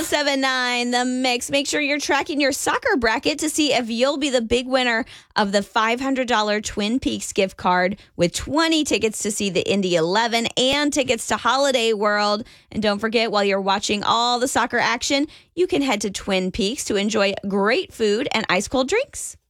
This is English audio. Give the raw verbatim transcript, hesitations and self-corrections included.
seven nine, The Mix. Make sure you're tracking your soccer bracket to see if you'll be the big winner of the five hundred dollars Twin Peaks gift card with twenty tickets to see the Indy eleven and tickets to Holiday World. And don't forget, while you're watching all the soccer action, you can head to Twin Peaks to enjoy great food and ice cold drinks.